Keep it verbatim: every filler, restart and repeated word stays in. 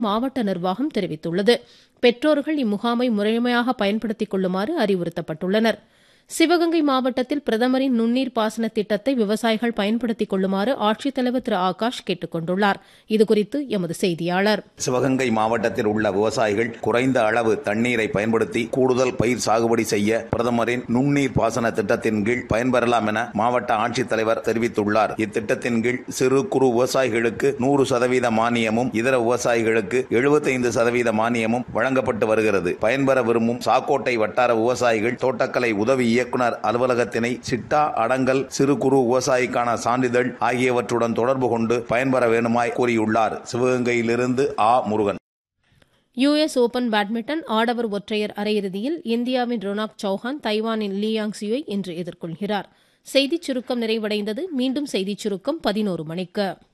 மாவட்ட நிர்வாகம் தெரிவித்துள்ளது. பெற்றோர்கள் இம்முகாமை முறையாக பயன்படுத்திக் கொள்ளுமாறு அறிவுறுத்தப்பட்டுள்ளனர். சிவகங்கை மாவட்டத்தில் பிரதமரின் நுண்ணீர் பாசன திட்டத்தை விவசாயிகள் பயன்படுத்திக் கொள்ளுமாறு ஆட்சித்தலைவர் திரு ஆகாஷ் கேட்டுக் கொண்டுள்ளார். இதுகுறித்து எமது செய்தியாளர். சிவகங்கை மாவட்டத்தில் உள்ள விவசாயிகள் குறைந்த அளவு தண்ணீரை பயன்படுத்தி கூடுதல் பயிர் சாகுபடி செய்ய பிரதமரின் நுண்ணீர் பாசன திட்டத்தின் கீழ் பயன்பெறலாம் என மாவட்ட ஆட்சித்தலைவர் தெரிவித்துள்ளார். இத்திட்டத்தின் கீழ் சிறு குறு விவசாயிகளுக்கு நூறு சதவீத மானியமும் இதர விவசாயிகளுக்கு எழுபத்தைந்து சதவீத மானியமும் வழங்கப்பட்டு வருகிறது. பயன்பெற விரும்பும் சாக்கோட்டை வட்டார விவசாயிகள் தோட்டக்கலை உதவி இயக்குனர் அலுவலகத்தினை சிட்டா அடங்கல் சிறு குறு விவசாயிக்கான சான்றிதழ் ஆகியவற்றுடன் தொடர்பு கொண்டு பயன்பெற வேண்டுமாய் கூறியுள்ளார். சிவகங்கையிலிருந்து ஆ முருகன். யுஎஸ் ஓபன் பேட்மிண்டன் ஆடவர் ஒற்றையர் அரையிறுதியில் இந்தியாவின் ரொனாக் சௌஹான் தைவானின் லியாங் சியுவை இன்று எதிர்கொள்கிறார். செய்திச் சுருக்கம் நிறைவடைந்தது. மீண்டும் செய்திச் சுருக்கம் பதினோரு மணிக்கு.